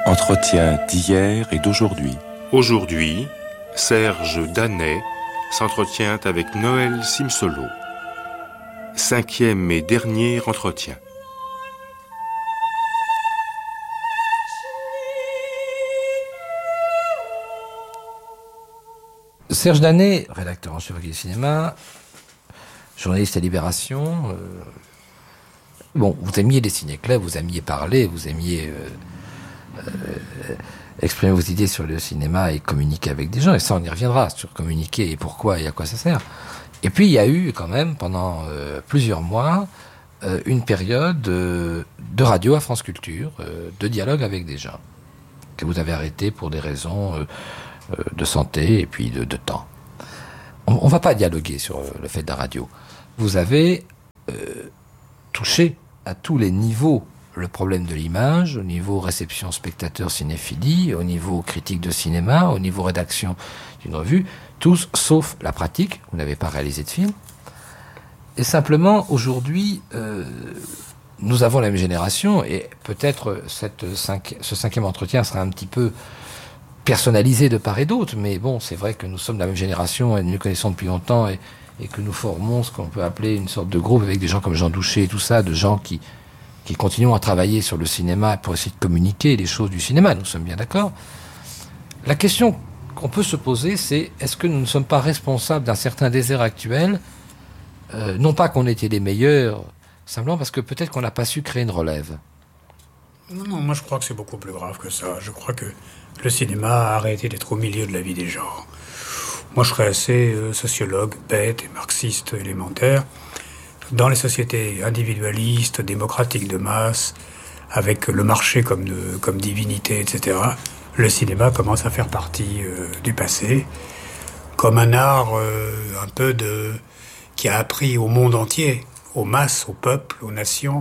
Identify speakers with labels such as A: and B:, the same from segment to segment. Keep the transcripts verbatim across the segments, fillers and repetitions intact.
A: Entretien d'hier et d'aujourd'hui.
B: Aujourd'hui, Serge Danet s'entretient avec Noël Simsolo. Cinquième et dernier entretien.
C: Serge Danet, rédacteur en chef du cinéma, journaliste à Libération. Euh, bon, vous aimiez les ciné-clubs, vous aimiez parler, vous aimiez euh, euh, exprimer vos idées sur le cinéma et communiquer avec des gens. Et ça, on y reviendra, sur communiquer et pourquoi et à quoi ça sert. Et puis, il y a eu quand même, pendant euh, plusieurs mois, euh, une période euh, de radio à France Culture, euh, de dialogue avec des gens, que vous avez arrêté pour des raisons euh, euh, de santé et puis de, de temps. On ne va pas dialoguer sur le fait de la radio. Vous avez euh, touché à tous les niveaux le problème de l'image, au niveau réception spectateur cinéphilie, au niveau critique de cinéma, au niveau rédaction d'une revue, tous sauf la pratique. Vous n'avez pas réalisé de film. Et simplement, aujourd'hui, euh, nous avons la même génération, et peut-être cette cinq, ce cinquième entretien sera un petit peu personnalisé de part et d'autre, mais bon, c'est vrai que nous sommes de la même génération et nous nous connaissons depuis longtemps, et, et que nous formons ce qu'on peut appeler une sorte de groupe avec des gens comme Jean Douché et tout ça, de gens qui, qui continuent à travailler sur le cinéma pour essayer de communiquer les choses du cinéma, nous sommes bien d'accord. La question qu'on peut se poser, c'est est-ce que nous ne sommes pas responsables d'un certain désert actuel, euh, non pas qu'on était les meilleurs, simplement parce que peut-être qu'on n'a pas su créer une relève.
D: Non, non, moi je crois que c'est beaucoup plus grave que ça. Je crois que le cinéma a arrêté d'être au milieu de la vie des gens. Moi je serais assez euh, sociologue, bête et marxiste élémentaire. Dans les sociétés individualistes, démocratiques de masse, avec le marché comme, de, comme divinité, et cetera, le cinéma commence à faire partie euh, du passé, comme un art euh, un peu de, qui a appris au monde entier, aux masses, aux peuples, aux nations,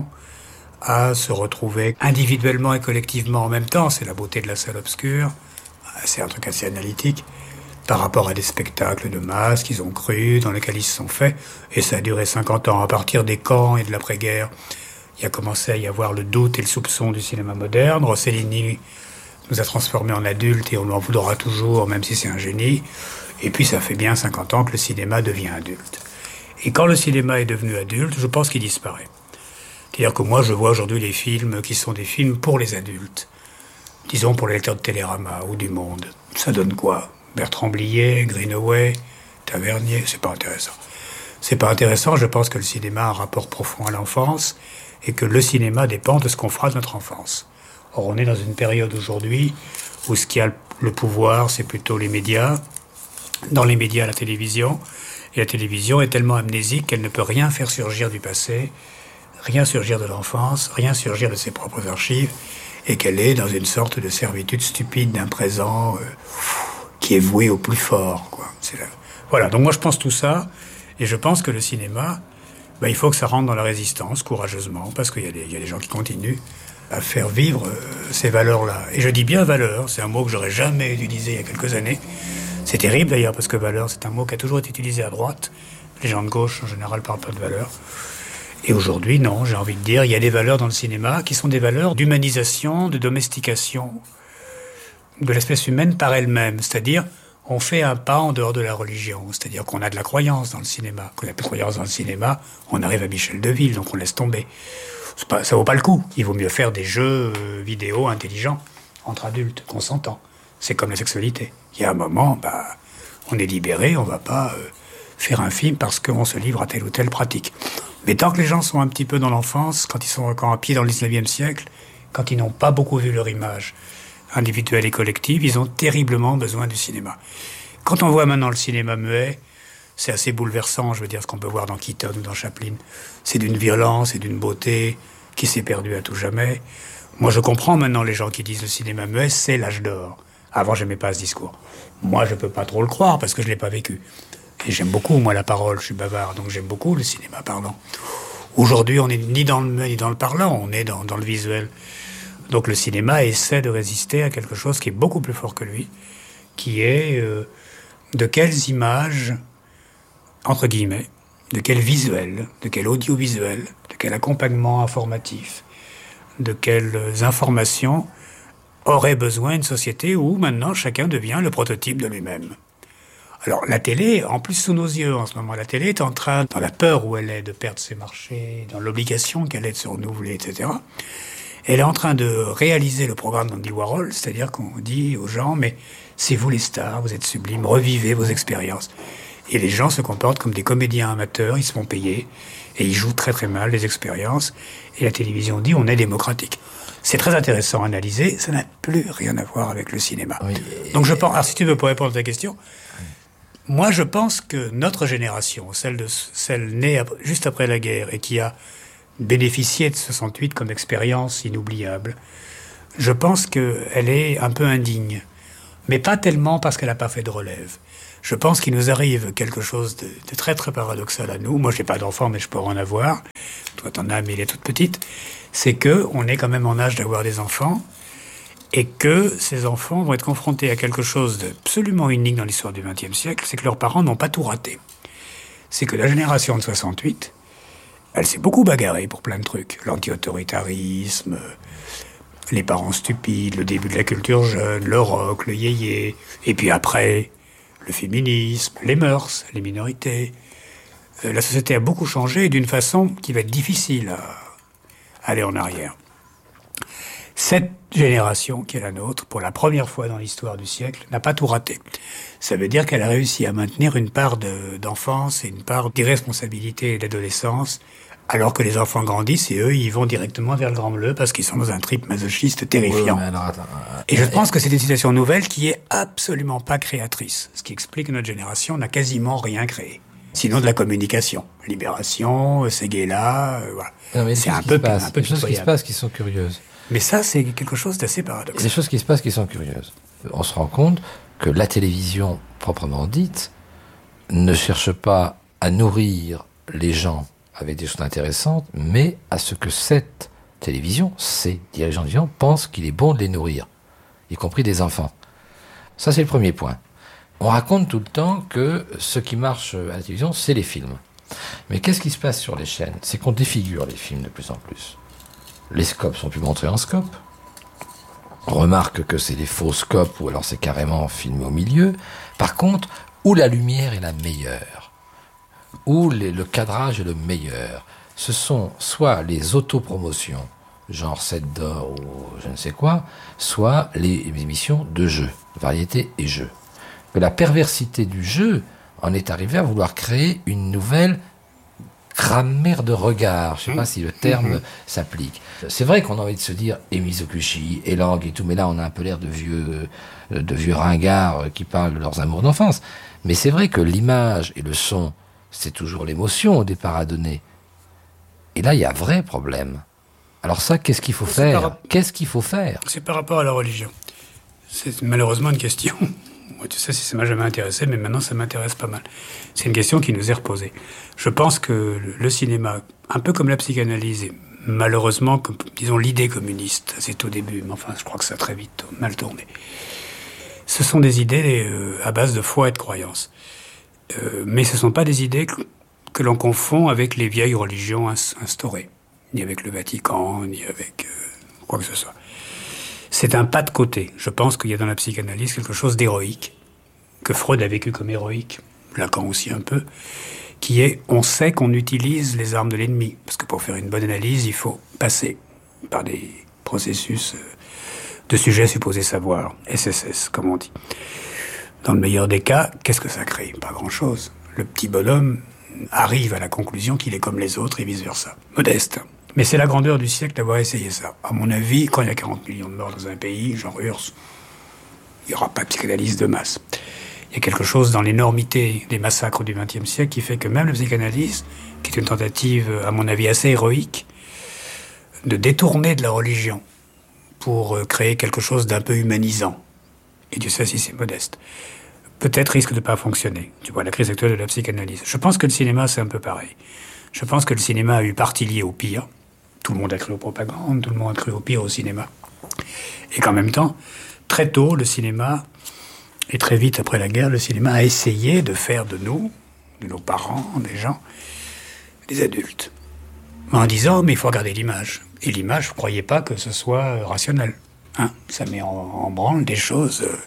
D: à se retrouver individuellement et collectivement en même temps. C'est la beauté de la salle obscure, c'est un truc assez analytique, par rapport à des spectacles de masse qu'ils ont cru, dans lesquels ils se sont faits, et ça a duré cinquante ans. À partir des camps et de l'après-guerre, il a commencé à y avoir le doute et le soupçon du cinéma moderne. Rossellini nous a transformés en adultes et on lui en voudra toujours, même si c'est un génie. Et puis ça fait bien cinquante ans que le cinéma devient adulte. Et quand le cinéma est devenu adulte, je pense qu'il disparaît. C'est-à-dire que moi, je vois aujourd'hui les films qui sont des films pour les adultes. Disons pour les lecteurs de Télérama ou du Monde. Ça donne quoi ? Bertrand Blier, Greenaway, Tavernier, c'est pas intéressant. C'est pas intéressant, je pense que le cinéma a un rapport profond à l'enfance et que le cinéma dépend de ce qu'on fera de notre enfance. Or, on est dans une période aujourd'hui où ce qui a le pouvoir, c'est plutôt les médias. Dans les médias, la télévision. Et la télévision est tellement amnésique qu'elle ne peut rien faire surgir du passé, rien surgir de l'enfance, rien surgir de ses propres archives, et qu'elle est dans une sorte de servitude stupide d'un présent euh, qui est voué au plus fort, quoi. C'est la... Voilà, donc moi je pense tout ça, et je pense que le cinéma, ben, il faut que ça rentre dans la résistance, courageusement, parce qu'il y a des, il y a des gens qui continuent à faire vivre euh, ces valeurs-là. Et je dis bien valeurs, c'est un mot que j'aurais jamais utilisé il y a quelques années. C'est terrible d'ailleurs, parce que valeur, c'est un mot qui a toujours été utilisé à droite. Les gens de gauche, en général, parlent pas de valeurs. Et aujourd'hui, non, j'ai envie de dire, il y a des valeurs dans le cinéma qui sont des valeurs d'humanisation, de domestication de l'espèce humaine par elle-même. C'est-à-dire, on fait un pas en dehors de la religion. C'est-à-dire qu'on a de la croyance dans le cinéma. Qu'on a plus de croyance dans le cinéma, on arrive à Michel Deville, donc on laisse tomber. C'est pas, ça vaut pas le coup. Il vaut mieux faire des jeux euh, vidéo intelligents entre adultes, consentants. C'est comme la sexualité. Il y a un moment, bah, on est libéré, on va pas euh, faire un film parce qu'on se livre à telle ou telle pratique. Mais tant que les gens sont un petit peu dans l'enfance, quand ils sont encore à pied dans le dix-neuvième siècle, quand ils n'ont pas beaucoup vu leur image individuelle et collective, ils ont terriblement besoin du cinéma. Quand on voit maintenant le cinéma muet, c'est assez bouleversant, je veux dire, ce qu'on peut voir dans Keaton ou dans Chaplin. C'est d'une violence et d'une beauté qui s'est perdue à tout jamais. Moi, je comprends maintenant les gens qui disent le cinéma muet, c'est l'âge d'or. Avant, j'aimais pas ce discours. Moi, je peux pas trop le croire parce que je l'ai pas vécu. Et j'aime beaucoup, moi, la parole, je suis bavard, donc j'aime beaucoup le cinéma parlant. Aujourd'hui, on n'est ni dans le muet ni dans le parlant, on est dans, dans le visuel. Donc le cinéma essaie de résister à quelque chose qui est beaucoup plus fort que lui, qui est euh, de quelles images, entre guillemets, de quel visuel, de quel audiovisuel, de quel accompagnement informatif, de quelles informations aurait besoin d'une société où maintenant chacun devient le prototype de lui-même. Alors la télé, en plus sous nos yeux en ce moment, la télé est en train, dans la peur où elle est de perdre ses marchés, dans l'obligation qu'elle est de se renouveler, et cetera, elle est en train de réaliser le programme d'Andy Warhol, c'est-à-dire qu'on dit aux gens, mais c'est vous les stars, vous êtes sublimes, revivez vos expériences. Et les gens se comportent comme des comédiens amateurs, ils se font payer, et ils jouent très très mal les expériences, et la télévision dit on est démocratique. C'est très intéressant à analyser, ça n'a plus rien à voir avec le cinéma. Oui, et... Donc je pense, alors si tu veux pour répondre à ta question, oui. Moi je pense que notre génération, celle, de, celle née après, juste après la guerre, et qui a bénéficié de soixante-huit comme expérience inoubliable, je pense qu'elle est un peu indigne. Mais pas tellement parce qu'elle n'a pas fait de relève. Je pense qu'il nous arrive quelque chose de, de très très paradoxal à nous. Moi, je n'ai pas d'enfant, mais je pourrais en avoir. Toi, t'en as, mais elle est toute petite. C'est qu'on est quand même en âge d'avoir des enfants et que ces enfants vont être confrontés à quelque chose d'absolument unique dans l'histoire du vingtième siècle, c'est que leurs parents n'ont pas tout raté. C'est que la génération de soixante-huit, elle s'est beaucoup bagarrée pour plein de trucs. L'anti-autoritarisme, les parents stupides, le début de la culture jeune, le rock, le yéyé, et puis après, le féminisme, les mœurs, les minorités. Euh, la société a beaucoup changé d'une façon qui va être difficile à aller en arrière. Cette génération, qui est la nôtre, pour la première fois dans l'histoire du siècle, n'a pas tout raté. Ça veut dire qu'elle a réussi à maintenir une part de, d'enfance et une part d'irresponsabilité et d'adolescence, alors que les enfants grandissent et eux, ils vont directement vers le grand bleu parce qu'ils sont dans un trip masochiste terrifiant. Oui, mais alors, attends, euh, et je euh, pense que c'est une situation nouvelle qui est absolument pas créatrice. Ce qui explique que notre génération n'a quasiment rien créé. Sinon de la communication. Libération, ces gays-là, euh, voilà.
C: Non, mais
D: c'est un
C: peu,
D: un peu
C: des choses qui se passent qui sont curieuses.
D: Mais ça, c'est quelque chose d'assez paradoxal.
C: Des choses qui se passent qui sont curieuses. On se rend compte que la télévision, proprement dite, ne cherche pas à nourrir les gens avec des choses intéressantes, mais à ce que cette télévision, ces dirigeants de télévision, pensent qu'il est bon de les nourrir, y compris des enfants. Ça, c'est le premier point. On raconte tout le temps que ce qui marche à la télévision, c'est les films. Mais qu'est-ce qui se passe sur les chaînes ? C'est qu'on défigure les films de plus en plus. Les scopes sont plus montrés en scope. On remarque que c'est des faux scopes, ou alors c'est carrément filmé au milieu. Par contre, où la lumière est la meilleure, où les, le cadrage est le meilleur, ce sont soit les autopromotions, genre sept d'or ou je ne sais quoi, soit les émissions de jeux, variété et jeux. Que la perversité du jeu en est arrivée à vouloir créer une nouvelle grammaire de regard. Je ne sais pas si le terme mmh. s'applique. C'est vrai qu'on a envie de se dire et Mizoguchi, et Lang et tout, mais là on a un peu l'air de vieux, de vieux ringards qui parlent de leurs amours d'enfance. Mais c'est vrai que l'image et le son, c'est toujours l'émotion au départ à donner. Et là, il y a un vrai problème. Alors ça, qu'est-ce qu'il faut c'est faire par... Qu'est-ce qu'il faut faire
D: C'est par rapport à la religion. C'est malheureusement une question. Moi, tu sais, si ça m'a jamais intéressé, mais maintenant ça m'intéresse pas mal. C'est une question qui nous est reposée. Je pense que le cinéma, un peu comme la psychanalyse, et malheureusement, comme, disons, l'idée communiste, c'est au début, mais enfin, je crois que ça a très vite mal tourné. Ce sont des idées euh, à base de foi et de croyance. Euh, mais ce ne sont pas des idées que, que l'on confond avec les vieilles religions instaurées, ni avec le Vatican, ni avec euh, quoi que ce soit. C'est un pas de côté. Je pense qu'il y a dans la psychanalyse quelque chose d'héroïque, que Freud a vécu comme héroïque, Lacan aussi un peu, qui est, on sait qu'on utilise les armes de l'ennemi, parce que pour faire une bonne analyse, il faut passer par des processus de sujets supposés savoir, S S S, comme on dit. Dans le meilleur des cas, qu'est-ce que ça crée ? Pas grand-chose. Le petit bonhomme arrive à la conclusion qu'il est comme les autres et vice-versa. Modeste. Mais c'est la grandeur du siècle d'avoir essayé ça. À mon avis, quand il y a quarante millions de morts dans un pays, genre U R S S, il n'y aura pas de psychanalyse de masse. Il y a quelque chose dans l'énormité des massacres du vingtième siècle qui fait que même la psychanalyse, qui est une tentative, à mon avis, assez héroïque, de détourner de la religion pour créer quelque chose d'un peu humanisant, et Dieu sait si c'est modeste, peut-être risque de ne pas fonctionner. Tu vois, la crise actuelle de la psychanalyse. Je pense que le cinéma, c'est un peu pareil. Je pense que le cinéma a eu partie liée au pire. Tout le monde a cru aux propagandes, tout le monde a cru au pire au cinéma. Et qu'en même temps, très tôt, le cinéma, et très vite après la guerre, le cinéma a essayé de faire de nous, de nos parents, des gens, des adultes. En disant, mais il faut regarder l'image. Et l'image, ne croyez pas que ce soit rationnel. Hein, ça met en, en branle des choses. Euh,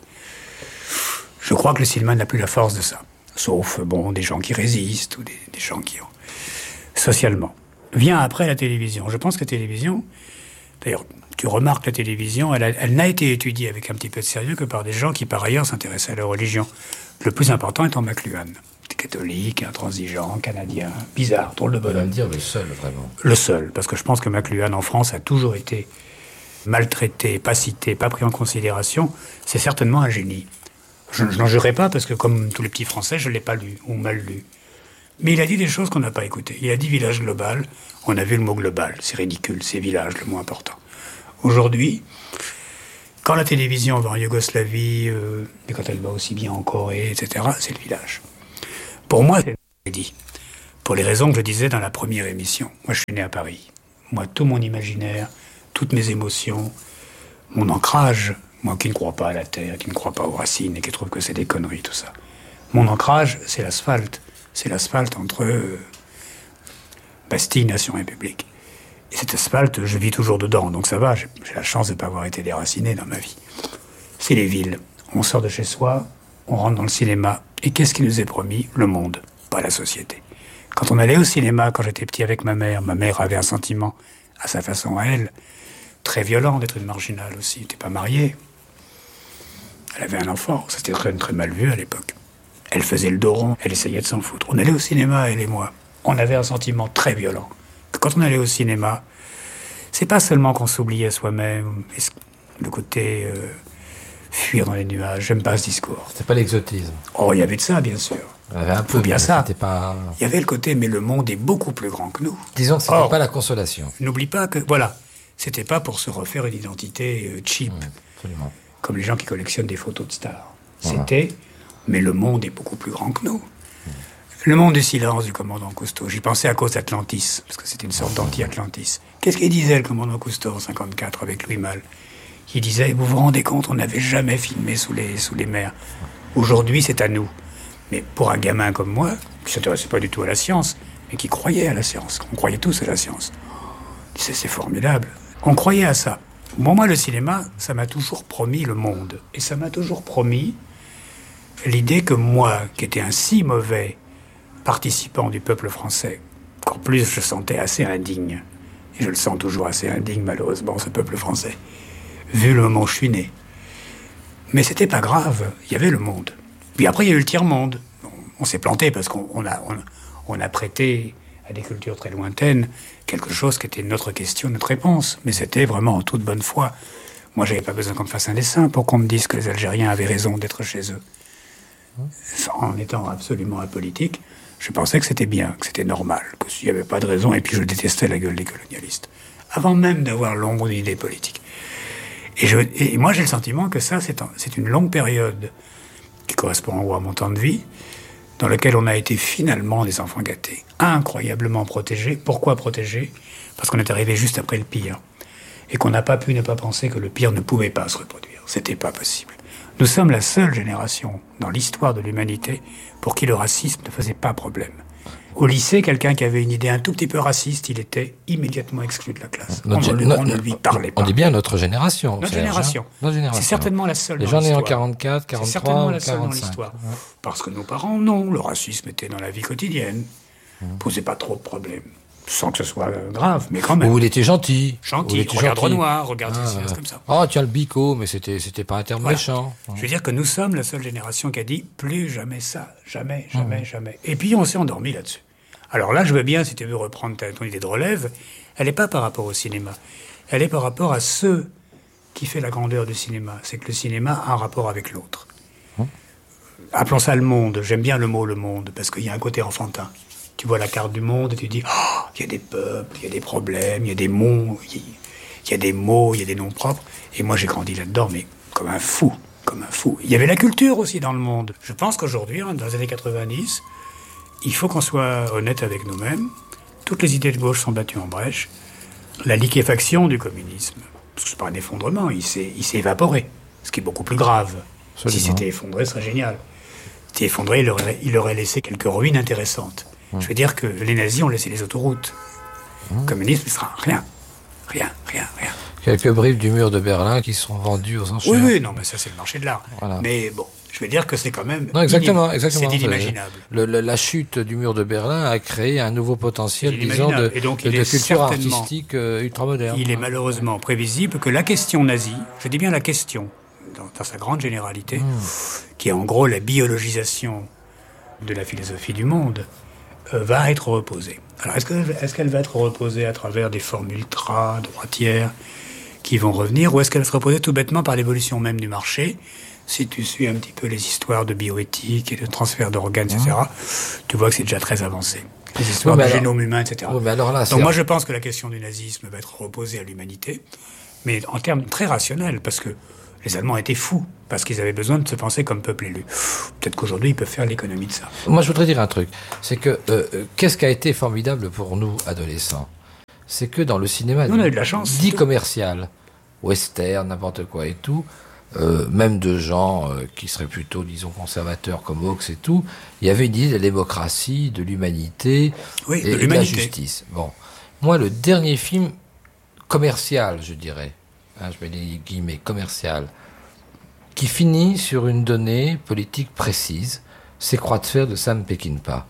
D: je crois que le cinéma n'a plus la force de ça. Sauf, bon, des gens qui résistent ou des, des gens qui ont... Socialement. Vient après la télévision. Je pense que la télévision... D'ailleurs, tu remarques la télévision, elle, a, elle n'a été étudiée avec un petit peu de sérieux que par des gens qui, par ailleurs, s'intéressaient à la religion. Le plus important étant McLuhan. Catholique, intransigeant, canadien, bizarre, drôle de bonhomme.
C: On va me dire le seul, vraiment.
D: Le seul, parce que je pense que McLuhan, en France, a toujours été maltraité, pas cité, pas pris en considération. C'est certainement un génie. Je, je n'en jurerai pas, parce que comme tous les petits Français, je ne l'ai pas lu, ou mal lu. Mais il a dit des choses qu'on n'a pas écoutées. Il a dit village global, on a vu le mot global. C'est ridicule, c'est village le mot important. Aujourd'hui, quand la télévision va en Yougoslavie, euh, et quand elle va aussi bien en Corée, et cetera, c'est le village. Pour moi, c'est dit. Pour les raisons que je disais dans la première émission. Moi, je suis né à Paris. Moi, tout mon imaginaire, toutes mes émotions, mon ancrage, moi qui ne crois pas à la terre, qui ne crois pas aux racines et qui trouve que c'est des conneries, tout ça. Mon ancrage, c'est l'asphalte. C'est l'asphalte entre euh, Bastille, Nation, République. Et cet asphalte, je vis toujours dedans, donc ça va, j'ai, j'ai la chance de ne pas avoir été déraciné dans ma vie. C'est les villes. On sort de chez soi, on rentre dans le cinéma, et qu'est-ce qui nous est promis? Le monde, pas la société. Quand on allait au cinéma, quand j'étais petit avec ma mère, ma mère avait un sentiment, à sa façon à elle, très violent d'être une marginale aussi. Elle n'était pas mariée. Elle avait un enfant, c'était très, très mal vu à l'époque. Elle faisait le dos rond, elle essayait de s'en foutre. On allait au cinéma, elle et moi. On avait un sentiment très violent. Quand on allait au cinéma, c'est pas seulement qu'on s'oubliait soi-même, le côté euh, fuir dans les nuages, j'aime pas ce discours.
C: C'était pas l'exotisme.
D: Oh, il y avait de ça, bien sûr.
C: Il y avait un peu
D: bien ça.
C: C'était pas...
D: Il y avait le côté, mais le monde est beaucoup plus grand que nous.
C: Disons que c'était
D: Or,
C: pas la consolation.
D: N'oublie pas que, voilà, c'était pas pour se refaire une identité euh, cheap,
C: Mmh, absolument.
D: comme les gens qui collectionnent des photos de stars.
C: Voilà.
D: C'était, mais le monde est beaucoup plus grand que nous. Le monde du silence du commandant Cousteau. J'y pensais à cause d'Atlantis, parce que c'était une sorte d'anti-Atlantis. Qu'est-ce qu'il disait, le commandant Cousteau, en cinquante-quatre, avec Louis Malle? Il disait, vous vous rendez compte, on n'avait jamais filmé sous les, sous les mers. Aujourd'hui, c'est à nous. Mais pour un gamin comme moi, qui ne s'intéressait pas du tout à la science, mais qui croyait à la science, on croyait tous à la science. C'est, c'est formidable. On croyait à ça. Bon, moi, le cinéma, ça m'a toujours promis le monde. Et ça m'a toujours promis l'idée que moi, qui étais un si mauvais participant du peuple français, encore plus je sentais assez indigne, et je le sens toujours assez indigne malheureusement, ce peuple français, vu le moment où je suis né. Mais c'était pas grave, il y avait le monde. Puis après il y a eu le tiers-monde. On, on s'est planté parce qu'on on a, on, on a prêté à des cultures très lointaines quelque chose qui était notre question, notre réponse. Mais c'était vraiment en toute bonne foi. Moi j'avais pas besoin qu'on me fasse un dessin pour qu'on me dise que les Algériens avaient raison d'être chez eux. En étant absolument apolitique, je pensais que c'était bien, que c'était normal, que s'il n'y avait pas de raison, et puis je détestais la gueule des colonialistes, avant même d'avoir l'ombre d'une idée politique. Et, je, et moi j'ai le sentiment que ça, c'est, un, c'est une longue période qui correspond en gros à mon temps de vie, dans laquelle on a été finalement des enfants gâtés, incroyablement protégés. Pourquoi protégés? Parce qu'on est arrivé juste après le pire, et qu'on n'a pas pu ne pas penser que le pire ne pouvait pas se reproduire. C'était pas possible. Nous sommes la seule génération dans l'histoire de l'humanité pour qui le racisme ne faisait pas problème. Au lycée, quelqu'un qui avait une idée un tout petit peu raciste, il était immédiatement exclu de la classe. On,
C: Notre,
D: ne,
C: no,
D: on ne lui parlait pas.
C: On dit bien notre génération.
D: Notre
C: Serge,
D: génération.
C: Hein notre génération.
D: C'est certainement la seule
C: Les
D: dans
C: gens nés
D: l'histoire.
C: en quarante-quatre, quarante-trois,
D: C'est certainement la seule
C: quarante-cinq.
D: dans l'histoire.
C: Ouais.
D: Parce que nos parents, non. Le racisme était dans la vie quotidienne.
C: Mmh.
D: Posait pas trop de problèmes. Sans que ce soit grave, mais quand même.
C: Ou il était gentil.
D: Gentil,
C: Ou il était
D: regarde
C: gentil.
D: Renoir, regarde
C: Ah,
D: ces choses
C: ouais.
D: comme ça.
C: Oh, tiens, le bico, mais c'était, c'était pas un terme
D: Voilà.
C: méchant.
D: Je veux dire que nous sommes la seule génération qui a dit plus jamais ça, jamais, jamais, mmh. jamais. Et puis on s'est endormi là-dessus. Alors là, je veux bien, si tu veux reprendre ta, ton idée de relève, elle n'est pas par rapport au cinéma. Elle est par rapport à ce qui fait la grandeur du cinéma. C'est que le cinéma a un rapport avec l'autre. Mmh. Appelons ça le monde. J'aime bien le mot le monde, parce qu'il y a un côté enfantin. Tu vois la carte du monde et tu dis oh, il y a des peuples, il y a des problèmes, il y a des mots, il y a des mots, il y a des noms propres. Et moi, j'ai grandi là-dedans, mais comme un fou, comme un fou. Il y avait la culture aussi dans le monde. Je pense qu'aujourd'hui, dans les années quatre-vingt-dix, il faut qu'on soit honnête avec nous-mêmes. Toutes les idées de gauche sont battues en brèche. La liquéfaction du communisme, parce que c'est pas un effondrement, il s'est, il s'est évaporé, ce qui est beaucoup plus grave. Absolument. Si c'était effondré, ce serait génial. Si c'était effondré, il aurait, il aurait laissé quelques ruines intéressantes. Je veux dire que les nazis ont laissé les autoroutes. Le communisme ne sera rien. Rien, rien, rien.
C: Quelques briques du mur de Berlin qui sont vendues aux enchères.
D: Oui, oui, non, mais ça, c'est le marché de l'art.
C: Voilà.
D: Mais bon, je veux dire que c'est quand même...
C: Non, exactement,
D: inim-
C: exactement.
D: C'est inimaginable.
C: Le, le, la chute du mur de Berlin a créé un nouveau potentiel,
D: C'est
C: disons, de,
D: inimaginable. Et donc,
C: de,
D: il
C: de
D: est
C: culture
D: certainement-
C: artistique euh, ultramoderne.
D: Il est malheureusement prévisible que la question nazie, je dis bien la question, dans, dans sa grande généralité,
C: Mmh.
D: qui est en gros la biologisation de la philosophie du monde, euh, va être reposée. Alors, est-ce, que, est-ce qu'elle va être reposée à travers des formes ultra droitières qui vont revenir, ou est-ce qu'elle va se reposer tout bêtement par l'évolution même du marché? Si tu suis un petit peu les histoires de bioéthique et de transfert d'organes, et cetera, tu vois que c'est déjà très avancé. Les histoires
C: Oui, mais
D: du
C: alors-
D: génome humain, et cetera.
C: Oui, mais alors là,
D: Donc
C: c'est-
D: moi, je pense que la question du nazisme va être reposée à l'humanité, mais en termes très rationnels, parce que les Allemands étaient fous, parce qu'ils avaient besoin de se penser comme peuple élu. Peut-être qu'aujourd'hui, ils peuvent faire l'économie de ça.
C: Moi, je voudrais dire un truc. C'est que, euh, euh, qu'est-ce qui a été formidable pour nous, adolescents? C'est que dans le cinéma
D: Nous, on a eu de la chance.
C: dit commercial, western, n'importe quoi et tout, euh, même de gens euh, qui seraient plutôt, disons, conservateurs comme Hawks et tout, il y avait une idée de la démocratie, de l'humanité
D: Oui,
C: et,
D: de
C: et de la
D: l'humanité.
C: justice. Bon. Moi, le dernier film commercial, je dirais, hein, je mets des guillemets, commercial, qui finit sur une donnée politique précise, c'est Croix de fer de Sam Peckinpah,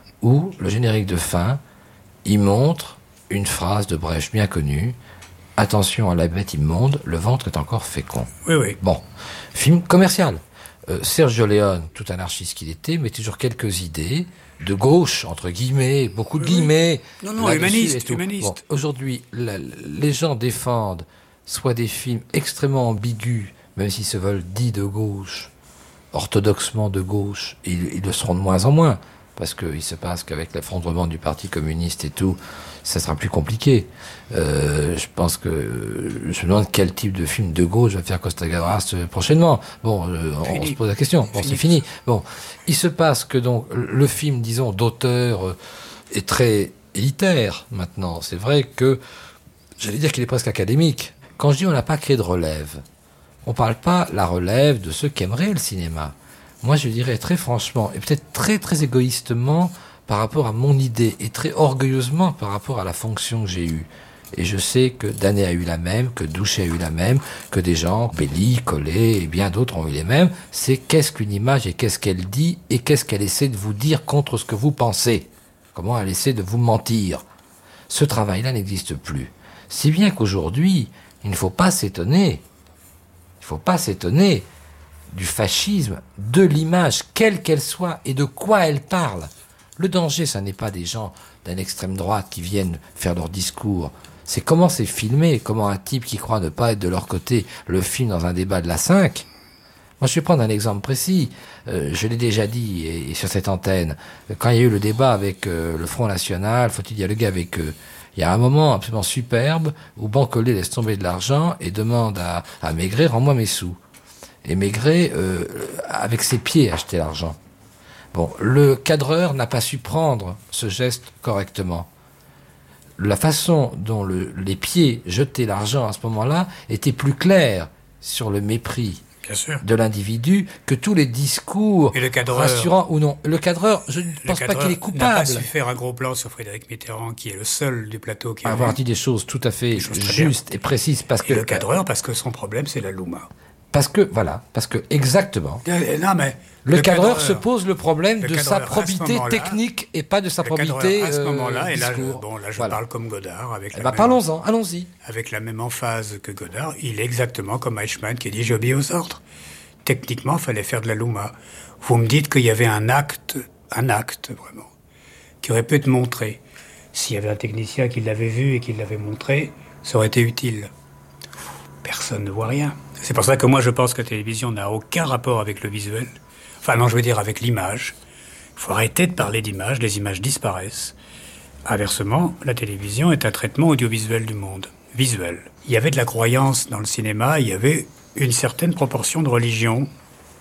C: où le générique de fin, il montre une phrase de Brecht bien connue: attention à la bête immonde, le ventre est encore fécond.
D: Oui, oui.
C: Bon, film commercial. Euh, Sergio Leone, tout anarchiste qu'il était, met toujours quelques idées de gauche, entre guillemets, beaucoup de
D: Oui, oui.
C: guillemets.
D: Non, non,
C: là-dessus
D: humaniste,
C: et tout.
D: humaniste.
C: Bon, aujourd'hui, la- les gens défendent soit des films extrêmement ambigus, même s'ils se veulent dits de gauche, orthodoxement de gauche, ils, ils le seront de moins en moins, parce qu'il se passe qu'avec l'effondrement du Parti communiste et tout, ça sera plus compliqué. Euh, je pense que euh, je me demande quel type de film de gauche va faire Costa Gavras euh, prochainement. Bon, euh, on,
D: Fini.
C: se pose la question. Bon,
D: Fini.
C: c'est fini. Bon, il se passe que donc le film, disons, d'auteur euh, est très élitaire maintenant. C'est vrai que j'allais dire qu'il est presque académique. Quand je dis on n'a pas créé de relève, on parle pas la relève de ceux qui aimeraient le cinéma. Moi, je dirais très franchement, et peut-être très très égoïstement par rapport à mon idée, et très orgueilleusement par rapport à la fonction que j'ai eue. Et je sais que Danet a eu la même, que Douchet a eu la même, que des gens, Belli, Collet et bien d'autres ont eu les mêmes. C'est qu'est-ce qu'une image et qu'est-ce qu'elle dit et qu'est-ce qu'elle essaie de vous dire contre ce que vous pensez. Comment elle essaie de vous mentir. Ce travail-là n'existe plus. Si bien qu'aujourd'hui, il ne faut pas s'étonner. Il ne faut pas s'étonner du fascisme, de l'image, quelle qu'elle soit, et de quoi elle parle. Le danger, ça n'est pas des gens d'une extrême droite qui viennent faire leur discours. C'est comment c'est filmé, comment un type qui croit ne pas être de leur côté le filme dans un débat de la cinq. Moi, je vais prendre un exemple précis. Euh, je l'ai déjà dit et, et sur cette antenne. Quand il y a eu le débat avec euh, le Front National, faut-il dialoguer avec eux? Il y a un moment absolument superbe où Bancolé laisse tomber de l'argent et demande à, à Maigret, rends-moi mes sous. Et Maigret, euh, avec ses pieds, achetait l'argent. Bon, le cadreur n'a pas su prendre ce geste correctement. La façon dont le, les pieds jetaient l'argent à ce moment-là était plus claire sur le mépris
D: Bien sûr.
C: de l'individu que tous les discours
D: Et le cadreur-
C: rassurants ou non. Le cadreur, je ne
D: Le
C: pense pas
D: cadreur
C: qu'il est
D: n'a
C: coupable.
D: pas su faire un gros plan sur Frédéric Mitterrand, qui est le seul du plateau qui a
C: Avoir
D: vu.
C: dit des choses tout à fait
D: Des choses très
C: justes et précises parce
D: Et
C: que
D: le cadreur, parce que son problème, c'est la Louma.
C: parce que voilà parce que exactement
D: Euh, Non, mais
C: le, cadreur, se pose le problème
D: le
C: de sa
D: cadreur, à ce
C: probité
D: moment-là,
C: technique et pas de sa
D: le
C: probité
D: cadreur, à ce
C: euh,
D: moment-là, et là, je,
C: discours.
D: bon, là, je
C: Voilà.
D: parle comme Godard, avec
C: Eh
D: la,
C: ben,
D: même,
C: parlons-en, allons-y.
D: avec la même emphase que Godard. Il est exactement comme Eichmann qui dit « j'obéis aux ordres ». Techniquement, il fallait faire de la Louma. Vous me dites qu'il y avait un acte, un acte, vraiment, qui aurait pu être montré. S'il y avait un technicien qui l'avait vu et qui l'avait montré, ça aurait été utile. Personne ne voit rien. C'est pour ça que moi, je pense que la télévision n'a aucun rapport avec le visuel. Enfin, non, je veux dire avec l'image. Il faut arrêter de parler d'image, les images disparaissent. Inversement, la télévision est un traitement audiovisuel du monde, visuel. Il y avait de la croyance dans le cinéma, il y avait une certaine proportion de religion,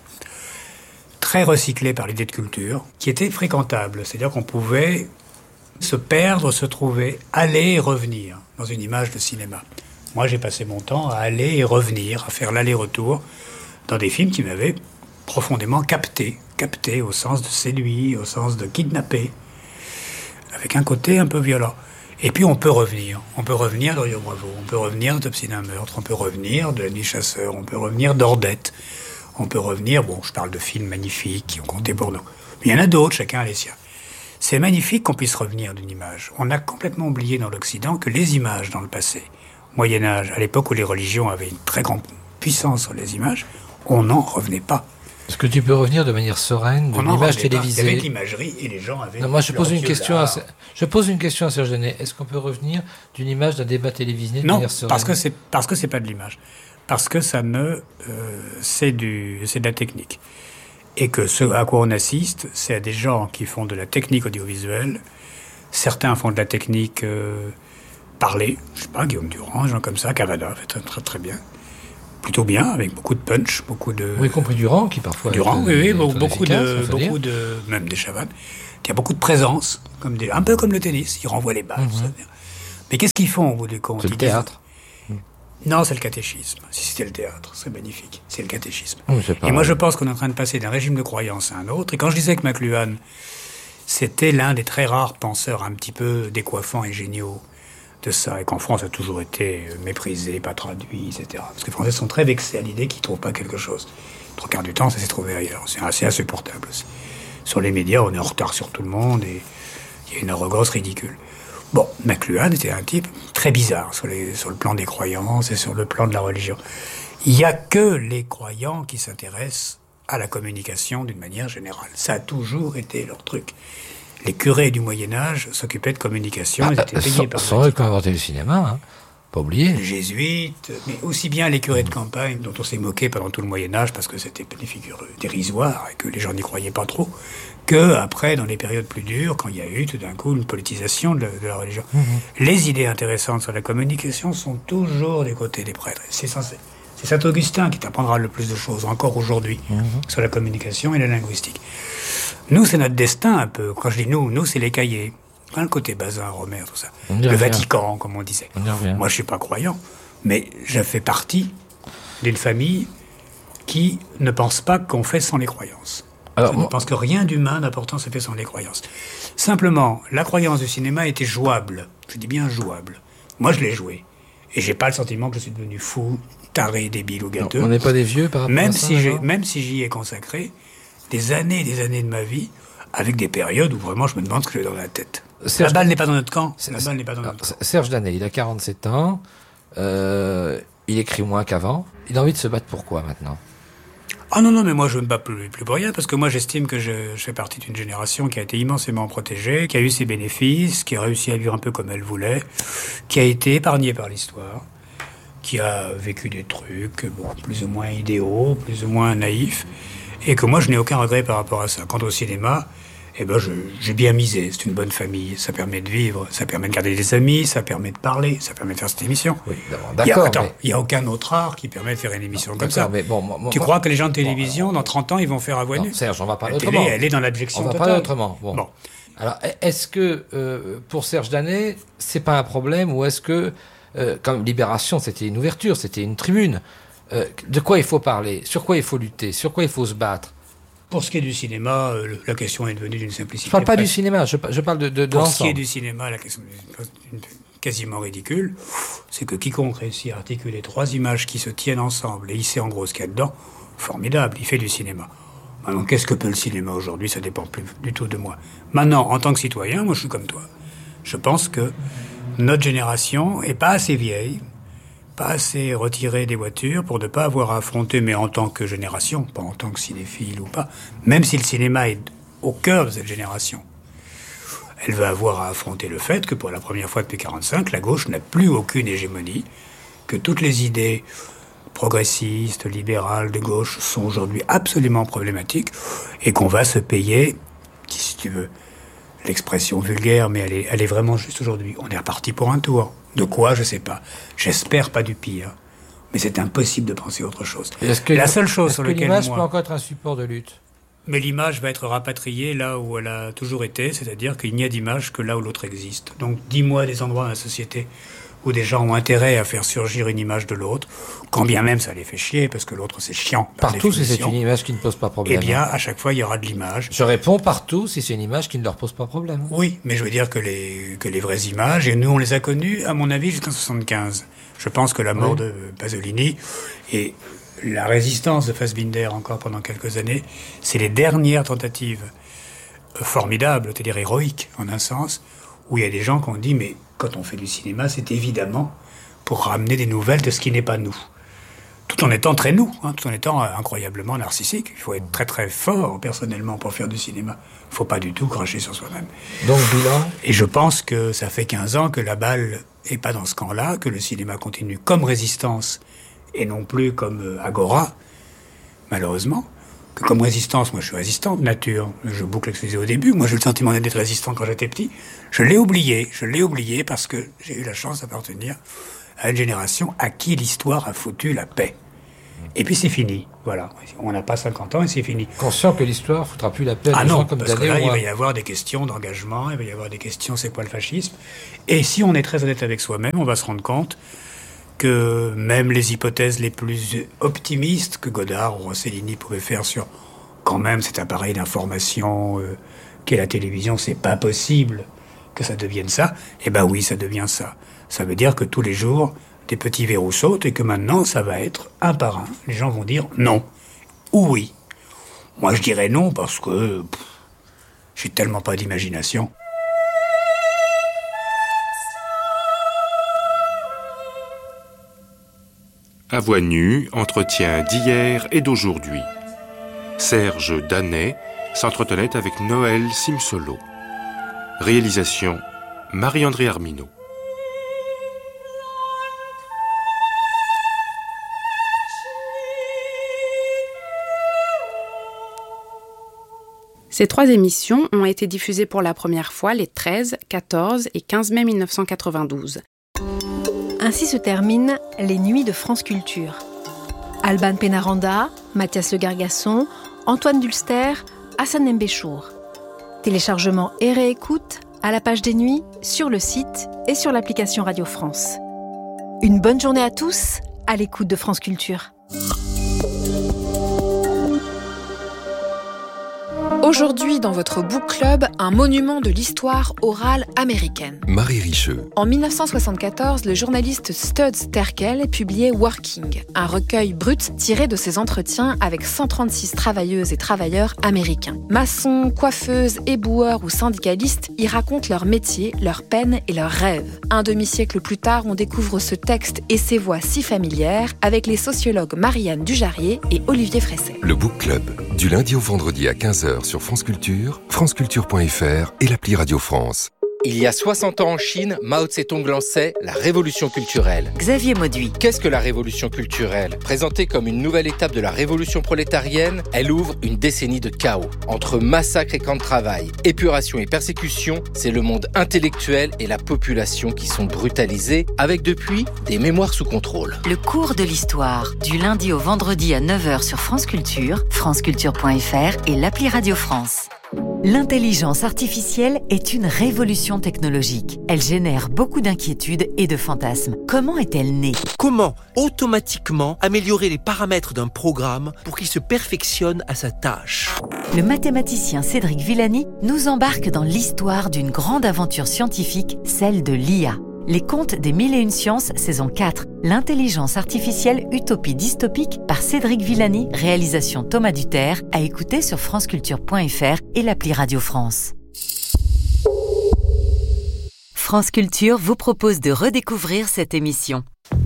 D: très recyclée par l'idée de culture, qui était fréquentable. C'est-à-dire qu'on pouvait se perdre, se trouver, aller et revenir dans une image de cinéma. Moi, j'ai passé mon temps à aller et revenir, à faire l'aller-retour dans des films qui m'avaient profondément capté, capté au sens de séduit, au sens de kidnapper, avec un côté un peu violent. Et puis on peut revenir. On peut revenir de Rio Bravo, on peut revenir d'Obstinat d'un meurtre, on peut revenir de La Nuit chasseur, on peut revenir d'Ordette. On peut revenir, bon, je parle de films magnifiques qui ont compté pour nous. Mais il y en a d'autres, chacun a les siens. C'est magnifique qu'on puisse revenir d'une image. On a complètement oublié dans l'Occident que les images dans le passé, Moyen-Âge, à l'époque où les religions avaient une très grande puissance sur les images, on n'en revenait pas.
C: Est-ce que tu peux revenir de manière sereine d'une image télévisée?
D: Il y avait de l'imagerie et les gens avaient...
C: Non, moi, je pose, une question à, je pose une question à Serge Danet. Est-ce qu'on peut revenir d'une image d'un débat télévisé de
D: non,
C: manière sereine?
D: parce que c'est parce que c'est pas de l'image. Parce que ça ne... Euh, c'est, du, c'est de la technique. Et que ce à quoi on assiste, c'est à des gens qui font de la technique audiovisuelle. Certains font de la technique euh, parlée. Je sais pas, Guillaume Durand, des gens comme ça. Cavada fait très, très, très bien. Plutôt bien, avec beaucoup de punch, beaucoup de...
C: Oui, y compris Durand, qui parfois...
D: Durand, oui, oui, beaucoup, beaucoup de... Beaucoup de même des Chavannes, qui a beaucoup de présence, comme des, un peu comme le tennis. Ils renvoient les balles. Mm-hmm. Mais qu'est-ce qu'ils font au bout du compte?
C: C'est le théâtre.
D: Disent... Non, c'est le catéchisme. Si c'était le théâtre, c'est magnifique. C'est le catéchisme.
C: Oui, et
D: moi, je pense qu'on est en train de passer d'un régime de croyance à un autre. Et quand je disais que McLuhan, c'était l'un des très rares penseurs un petit peu décoiffants et géniaux de ça, et qu'en France a toujours été méprisé, pas traduit, et cetera. Parce que les Français sont très vexés à l'idée qu'ils ne trouvent pas quelque chose. Le trois quarts du temps, ça s'est trouvé ailleurs. C'est assez insupportable aussi. Sur les médias, on est en retard sur tout le monde, et il y a une arrogance ridicule. Bon, McLuhan était un type très bizarre sur, les, sur le plan des croyances et sur le plan de la religion. Il n'y a que les croyants qui s'intéressent à la communication d'une manière générale. Ça a toujours été leur truc. Les curés du Moyen-Âge s'occupaient de communication,
C: ah,
D: ils étaient payés
C: sans,
D: par...
C: Sans eux qui ont inventé le cinéma, hein. Pas oublier.
D: Les jésuites, mais aussi bien les curés de campagne, dont on s'est moqué pendant tout le Moyen-Âge, parce que c'était des figures dérisoires et que les gens n'y croyaient pas trop, que après, dans les périodes plus dures, quand il y a eu tout d'un coup une politisation de la, de la religion. Mmh. Les idées intéressantes sur la communication sont toujours des côtés des prêtres. C'est censé... C'est Saint Augustin qui t'apprendra le plus de choses, encore aujourd'hui, mmh. sur la communication et la linguistique. Nous, c'est notre destin, un peu. Quand je dis nous, nous, c'est les cahiers. Pas le côté Bazin, Romer, tout ça. Le Vatican, comme on disait. On Moi, je suis pas croyant, mais je fais partie d'une famille qui ne pense pas qu'on fait sans les croyances. Alors, je ne pense que rien d'humain d'important se fait sans les croyances. Simplement, la croyance du cinéma était jouable. Je dis bien jouable. Moi, je l'ai joué. Et j'ai pas le sentiment que je suis devenu fou, taré, débile ou gâteux.
C: Non, on n'est pas des vieux par rapport
D: même
C: à ça,
D: si j'ai, Même si j'y ai consacré des années et des années de ma vie, avec des périodes où vraiment je me demande ce que j'ai dans la tête. Serge, la balle n'est pas dans notre camp. La balle n'est pas dans notre camp.
C: Serge Danet, il a quarante-sept ans, euh, il écrit moins qu'avant. Il a envie de se battre pour quoi maintenant?
D: Ah non, non, mais moi je ne me bats plus, plus pour rien, parce que moi j'estime que je, je fais partie d'une génération qui a été immensément protégée, qui a eu ses bénéfices, qui a réussi à vivre un peu comme elle voulait, qui a été épargnée par l'histoire, qui a vécu des trucs, bon, plus ou moins idéaux, plus ou moins naïfs, et que moi je n'ai aucun regret par rapport à ça. Quant au cinéma, eh ben je, j'ai bien misé, c'est une bonne famille, ça permet de vivre, ça permet de garder des amis, ça permet de parler, ça permet de faire cette émission.
C: Oui, d'accord. Il y a,
D: attends,
C: mais...
D: il n'y a aucun autre art qui permet de faire une émission
C: non,
D: comme ça.
C: Mais bon, moi,
D: tu
C: moi,
D: crois que les gens de télévision,
C: bon,
D: dans trente ans, ils vont faire à voix nue?
C: Serge, on va parler
D: la
C: autrement.
D: Télé, elle est dans l'abjection
C: totale. On va
D: totale.
C: parler autrement. Bon.
D: bon.
C: Alors, est-ce que, euh, pour Serge Danet, c'est pas un problème, ou est-ce que, euh, comme Libération, c'était une ouverture, c'était une tribune, euh, de quoi il faut parler? Sur quoi il faut lutter? Sur quoi il faut se battre?
D: Pour ce qui est du cinéma, euh, la question est devenue d'une simplicité.
C: Je parle pas
D: presque.
C: du cinéma, je, je parle de, de, de
D: Pour
C: l'ensemble.
D: ce qui est du cinéma, la question est quasiment ridicule. C'est que quiconque réussit à articuler trois images qui se tiennent ensemble et il sait en gros ce qu'il y a dedans, formidable, il fait du cinéma. Maintenant, qu'est-ce que peut le cinéma aujourd'hui? Ça dépend plus du tout de moi. Maintenant, en tant que citoyen, moi je suis comme toi. Je pense que notre génération est pas assez vieille, pas assez retirée des voitures pour ne pas avoir à affronter, mais en tant que génération, pas en tant que cinéphile ou pas, même si le cinéma est au cœur de cette génération, elle va avoir à affronter le fait que pour la première fois depuis quarante-cinq, la gauche n'a plus aucune hégémonie, que toutes les idées progressistes, libérales, de gauche sont aujourd'hui absolument problématiques et qu'on va se payer, si tu veux, l'expression vulgaire, mais elle est, elle est vraiment juste aujourd'hui. On est reparti pour un tour. De quoi, je sais pas. J'espère pas du pire. Mais c'est impossible de penser autre chose.
C: Est-ce que,
D: la seule chose
C: est-ce
D: sur
C: que
D: laquelle
C: l'image
D: moi...
C: peut encore être un support de lutte?
D: Mais l'image va être rapatriée là où elle a toujours été, c'est-à-dire qu'il n'y a d'image que là où l'autre existe. Donc dis-moi des endroits dans la société où des gens ont intérêt à faire surgir une image de l'autre, quand bien même ça les fait chier, parce que l'autre c'est chiant.
C: Partout, si c'est une image qui ne pose pas problème.
D: Eh bien, à chaque fois, il y aura de l'image.
C: Je réponds partout si c'est une image qui ne leur pose pas problème.
D: Oui, mais je veux dire que les, que les vraies images, et nous on les a connues, à mon avis, jusqu'en soixante-quinze. Je pense que la mort oui. de Pasolini et la résistance de Fassbinder encore pendant quelques années, c'est les dernières tentatives formidables, c'est-à-dire héroïques en un sens, où il y a des gens qui ont dit, mais quand on fait du cinéma, c'est évidemment pour ramener des nouvelles de ce qui n'est pas nous. Tout en étant très nous, hein, tout en étant incroyablement narcissique. Il faut être très très fort personnellement pour faire du cinéma. Il ne faut pas du tout cracher sur soi-même.
C: Donc bilan.
D: Et je pense que ça fait quinze ans que la balle n'est pas dans ce camp-là, que le cinéma continue comme résistance et non plus comme agora, malheureusement. Que comme résistance, moi je suis résistant de nature. Je boucle ce que je disais au début. Moi j'ai eu le sentiment d'être résistant quand j'étais petit. Je l'ai oublié. Je l'ai oublié parce que j'ai eu la chance d'appartenir à une génération à qui l'histoire a foutu la paix. Et puis c'est fini. Voilà. On n'a pas cinquante ans et c'est fini.
C: Conscient que l'histoire foutra plus la paix à
D: ah
C: des
D: non,
C: gens comme
D: parce que là,
C: Danet.
D: il va y avoir des questions d'engagement, il va y avoir des questions c'est quoi le fascisme. Et si on est très honnête avec soi-même, on va se rendre compte que même les hypothèses les plus optimistes que Godard ou Rossellini pouvaient faire sur quand même cet appareil d'information euh, qu'est la télévision, c'est pas possible que ça devienne ça. Eh ben oui, ça devient ça. Ça veut dire que tous les jours, des petits verrous sautent et que maintenant, ça va être un par un. Les gens vont dire non ou oui. Moi, je dirais non parce que pff, j'ai tellement pas d'imagination.
B: À voix nue, entretien d'hier et d'aujourd'hui. Serge Danet s'entretenait avec Noël Simsolo. Réalisation Marie-André Arminaud.
E: Ces trois émissions ont été diffusées pour la première fois les treize, quatorze et quinze mai mille neuf cent quatre-vingt-douze.
F: Ainsi se terminent les Nuits de France Culture. Alban Pénaranda, Mathias Le Gargasson, Antoine Dulster, Hassan Mbéchour. Téléchargement et réécoute à la page des Nuits, sur le site et sur l'application Radio France. Une bonne journée à tous, à l'écoute de France Culture.
G: Aujourd'hui, dans votre book club, un monument de l'histoire orale américaine.
A: Marie Richeux.
G: En mille neuf cent soixante-quatorze, le journaliste Studs Terkel publiait Working, un recueil brut tiré de ses entretiens avec cent trente-six travailleuses et travailleurs américains. Maçons, coiffeuses, éboueurs ou syndicalistes y racontent leur métier, leurs peines et leurs rêves. Un demi-siècle plus tard, on découvre ce texte et ses voix si familières avec les sociologues Marianne Dujarier et Olivier Fresset.
A: Le book club, du lundi au vendredi à quinze heures sur France Culture, franceculture point f r et l'appli Radio France.
H: Il y a soixante ans en Chine, Mao Tse-tung lançait la révolution culturelle.
I: Xavier Mauduit.
H: Qu'est-ce que la révolution culturelle ? Présentée comme une nouvelle étape de la révolution prolétarienne, elle ouvre une décennie de chaos. Entre massacres et camps de travail, épuration et persécution, c'est le monde intellectuel et la population qui sont brutalisés, avec depuis des mémoires sous contrôle.
I: Le cours de l'histoire, du lundi au vendredi à neuf heures sur France Culture, franceculture point f r et l'appli Radio France. L'intelligence artificielle est une révolution technologique. Elle génère beaucoup d'inquiétudes et de fantasmes. Comment est-elle née ?
J: Comment automatiquement améliorer les paramètres d'un programme pour qu'il se perfectionne à sa tâche ?
I: Le mathématicien Cédric Villani nous embarque dans l'histoire d'une grande aventure scientifique, celle de l'I A. Les Contes des Mille et Une Sciences, saison quatre. L'intelligence artificielle utopie dystopique par Cédric Villani, réalisation Thomas Duterre, à écouter sur franceculture point f r et l'appli Radio France. France Culture vous propose de redécouvrir cette émission.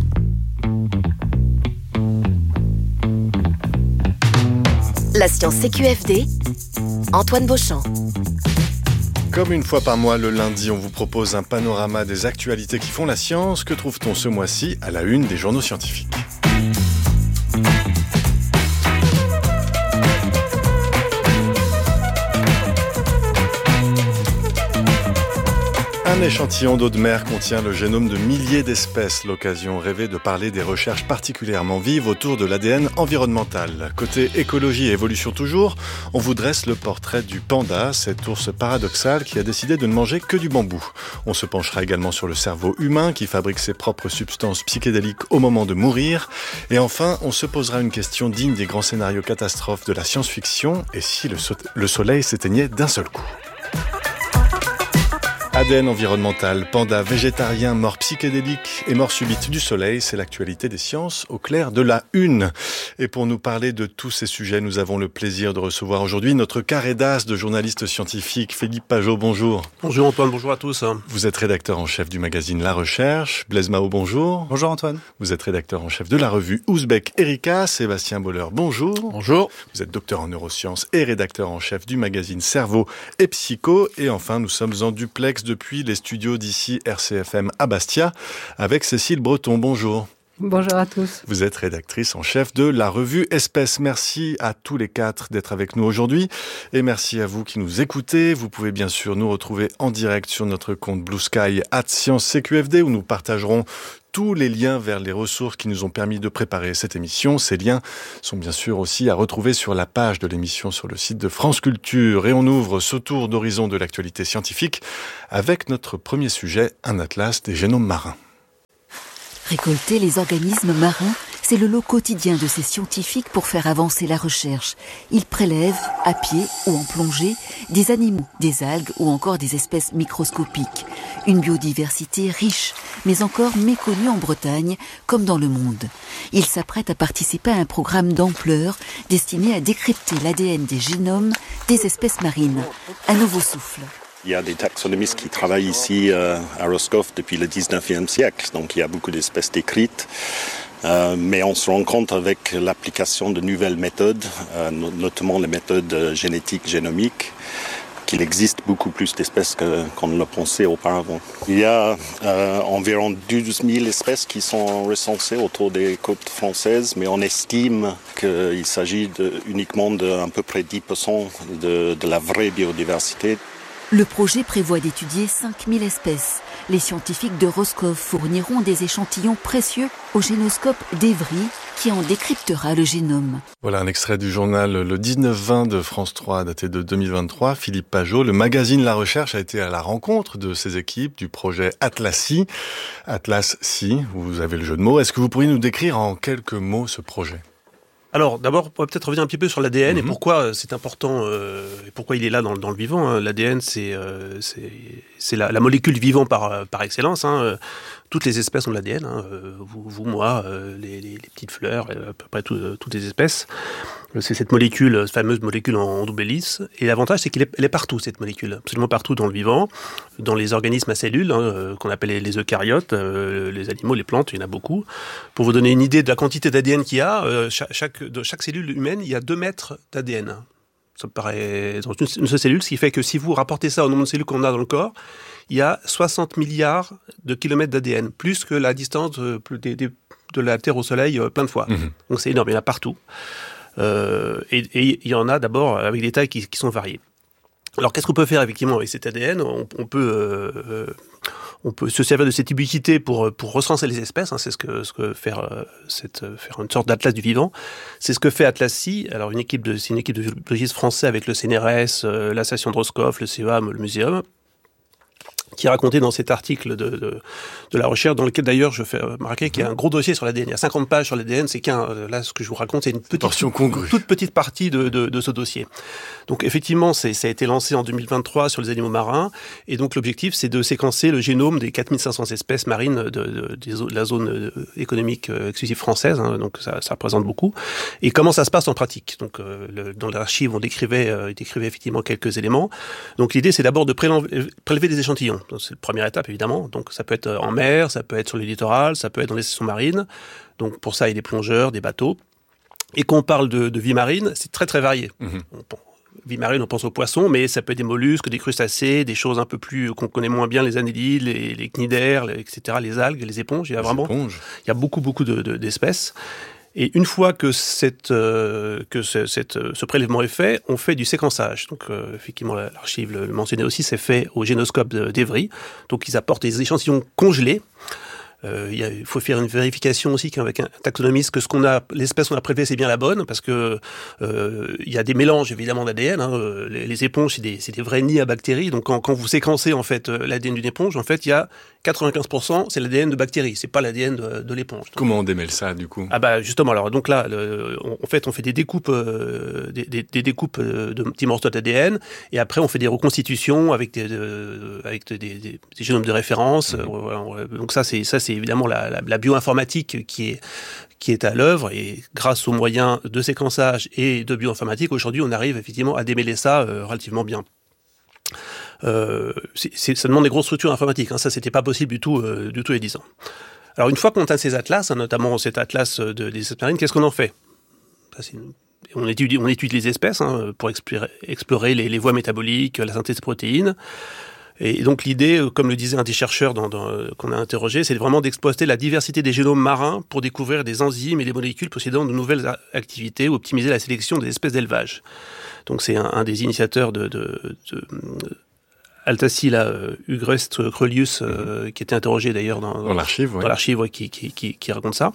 K: La science C Q F D, Antoine Beauchamp.
L: Comme une fois par mois, le lundi, on vous propose un panorama des actualités qui font la science. Que trouve-t-on ce mois-ci à la une des journaux scientifiques ? Un échantillon d'eau de mer contient le génome de milliers d'espèces. L'occasion rêvée de parler des recherches particulièrement vives autour de l'A D N environnemental. Côté écologie et évolution toujours, on vous dresse le portrait du panda, cet ours paradoxal qui a décidé de ne manger que du bambou. On se penchera également sur le cerveau humain qui fabrique ses propres substances psychédéliques au moment de mourir. Et enfin, on se posera une question digne des grands scénarios catastrophes de la science-fiction. Et si le, so- le soleil s'éteignait d'un seul coup ? A D N environnemental, panda végétarien, mort psychédélique et mort subite du soleil, c'est l'actualité des sciences au clair de la une. Et pour nous parler de tous ces sujets, nous avons le plaisir de recevoir aujourd'hui notre carré d'as de journalistes scientifiques. Philippe Pajot, bonjour.
M: Bonjour Antoine, bonjour à tous.
L: Vous êtes rédacteur en chef du magazine La Recherche. Blaise Mao, bonjour.
N: Bonjour Antoine.
L: Vous êtes rédacteur en chef de la revue Ouzbek Erika. Sébastien Boller, bonjour.
N: Bonjour.
L: Vous êtes docteur en neurosciences et rédacteur en chef du magazine Cerveau et Psycho. Et enfin, nous sommes en duplex depuis les studios d'ici R C F M à Bastia avec Cécile Breton. Bonjour.
O: Bonjour à tous.
L: Vous êtes rédactrice en chef de la revue Espèces. Merci à tous les quatre d'être avec nous aujourd'hui et merci à vous qui nous écoutez. Vous pouvez bien sûr nous retrouver en direct sur notre compte Blue Sky arobase science C Q F D où nous partagerons tous les liens vers les ressources qui nous ont permis de préparer cette émission. Ces liens sont bien sûr aussi à retrouver sur la page de l'émission sur le site de France Culture. Et on ouvre ce tour d'horizon de l'actualité scientifique avec notre premier sujet, un atlas des génomes marins.
P: Récolter les organismes marins, c'est le lot quotidien de ces scientifiques pour faire avancer la recherche. Ils prélèvent, à pied ou en plongée, des animaux, des algues ou encore des espèces microscopiques. Une biodiversité riche, mais encore méconnue en Bretagne, comme dans le monde. Ils s'apprêtent à participer à un programme d'ampleur destiné à décrypter l'A D N des génomes des espèces marines. Un nouveau souffle.
Q: Il y a des taxonomistes qui travaillent ici euh, à Roscoff depuis le dix-neuvième siècle, donc il y a beaucoup d'espèces décrites. Euh, mais on se rend compte avec l'application de nouvelles méthodes, euh, notamment les méthodes génétiques, génomiques, qu'il existe beaucoup plus d'espèces que, qu'on ne le pensait auparavant. Il y a euh, environ douze mille espèces qui sont recensées autour des côtes françaises, mais on estime qu'il s'agit de, uniquement d'à peu près dix pour cent de, de la vraie biodiversité.
P: Le projet prévoit d'étudier cinq mille espèces. Les scientifiques de Roscoff fourniront des échantillons précieux au génoscope d'Evry qui en décryptera le génome.
L: Voilà un extrait du journal Le dix-neuf vingt de France trois daté de deux mille vingt-trois. Philippe Pajot, le magazine La Recherche a été à la rencontre de ces équipes du projet Atlassi. Atlassi, vous avez le jeu de mots. Est-ce que vous pourriez nous décrire en quelques mots ce projet ?
M: Alors, d'abord, on pourrait peut-être revenir un petit peu sur l'A D N mmh. et pourquoi c'est important, euh, et pourquoi il est là dans, dans le vivant. Hein. L'A D N, c'est, euh, c'est, c'est la, la molécule vivant par, par excellence. Hein. Toutes les espèces ont de l'A D N. Hein. Vous, vous, moi, euh, les, les, les petites fleurs, à peu près tout, euh, toutes les espèces. C'est cette molécule, cette fameuse molécule en, en double hélice. Et l'avantage, c'est qu'elle est, elle est partout, cette molécule. Absolument partout dans le vivant, dans les organismes à cellules, hein, euh, qu'on appelle les, les eucaryotes, euh, les animaux, les plantes, il y en a beaucoup. Pour vous donner une idée de la quantité d'A D N qu'il y a, euh, chaque, chaque, de chaque cellule humaine, il y a deux mètres d'A D N. Ça me paraît dans une, une seule cellule, ce qui fait que si vous rapportez ça au nombre de cellules qu'on a dans le corps, il y a soixante milliards de kilomètres d'A D N, plus que la distance de, de, de, de la Terre au Soleil euh, plein de fois. Mmh. Donc c'est énorme, il y en a partout. Euh, et, et il y en a d'abord avec des tailles qui, qui sont variées. Alors qu'est-ce qu'on peut faire effectivement avec cet A D N ? on, on peut euh, on peut se servir de cette ubiquité pour pour recenser les espèces. Hein, c'est ce que ce que faire euh, cette faire une sorte d'atlas du vivant. C'est ce que fait Atlassi. Alors une équipe de c'est une équipe de biologistes français avec le C N R S, euh, la station de Roscoff, le C E A M, le Muséum, qui est raconté dans cet article de, de, de la recherche, dans lequel d'ailleurs je fais remarquer qu'il y a un gros dossier sur l'A D N. Il y a cinquante pages sur l'A D N, c'est qu'un, là ce que je vous raconte, c'est une petite, toute, toute petite partie de, de, de ce dossier. Donc effectivement, c'est, ça a été lancé en deux mille vingt-trois sur les animaux marins, et donc l'objectif c'est de séquencer le génome des quatre mille cinq cents espèces marines de, de, de, de la zone économique exclusive française, hein, donc ça, ça représente beaucoup. Et comment ça se passe en pratique ? Donc euh, le, dans l'archive, on décrivait, euh, décrivait effectivement quelques éléments. Donc l'idée c'est d'abord de prélever, prélever des échantillons. Donc, c'est la première étape, évidemment. Donc, ça peut être en mer, ça peut être sur le littoral, ça peut être dans les stations marines. Donc, pour ça, il y a des plongeurs, des bateaux. Et quand on parle de, de vie marine, c'est très, très varié. Mmh. Bon, vie marine, on pense aux poissons, mais ça peut être des mollusques, des crustacés, des choses un peu plus qu'on connaît moins bien, les annélides, les, les cnidaires, les, et cetera, les algues, les éponges. Il y a
L: les
M: vraiment,
L: éponges.
M: Il y a beaucoup, beaucoup de, de, d'espèces. Et une fois que, cette, euh, que ce, cette, ce prélèvement est fait, on fait du séquençage. Donc, euh, effectivement, l'archive le, le mentionnait aussi, c'est fait au génoscope d'Evry. Donc, ils apportent des échantillons congelés. Euh, il, y a, il faut faire une vérification aussi qu'avec un taxonomiste que ce qu'on a, l'espèce qu'on a prélevée, c'est bien la bonne, parce que euh, il y a des mélanges évidemment d'A D N. Hein. Les, les éponges, c'est des, c'est des vrais nids à bactéries. Donc quand, quand vous séquencez en fait l'A D N d'une éponge, en fait, il y a quatre-vingt-quinze pour cent c'est l'A D N de bactéries, c'est pas l'A D N de, de l'éponge. Donc,
L: comment on démêle ça du coup?
M: Ah bah justement, alors donc là, le, on, en fait, on fait des découpes, euh, des, des, des découpes de petits morceaux d'A D N, et après on fait des reconstitutions avec des, de, avec des, des, des génomes de référence. Mmh. Voilà, donc ça, c'est ça, c'est évidemment la, la la bioinformatique qui est, qui est à l'œuvre, et grâce aux moyens de séquençage et de bioinformatique, aujourd'hui, on arrive effectivement à démêler ça euh, relativement bien. Euh, c'est, c'est, ça demande des grosses structures informatiques, hein, ça, c'était pas possible du tout, euh, du tout il y a dix ans. Alors, une fois qu'on a ces atlas, hein, notamment cet atlas de, des espèces marines, qu'est-ce qu'on en fait? Ça, c'est une... On étudie, on étudie les espèces hein, pour explorer, explorer les, les voies métaboliques, la synthèse de protéines. Et donc l'idée, comme le disait un des chercheurs dans, dans, qu'on a interrogé, c'est vraiment d'exploiter la diversité des génomes marins pour découvrir des enzymes et des molécules possédant de nouvelles activités ou optimiser la sélection des espèces d'élevage. Donc c'est un, un des initiateurs de, de, de, de Altassi, là, Ugrest Creulius, euh, qui était interrogé d'ailleurs dans, dans,
L: dans l'archive,
M: dans
L: ouais.
M: l'archive ouais, qui, qui, qui, qui raconte ça.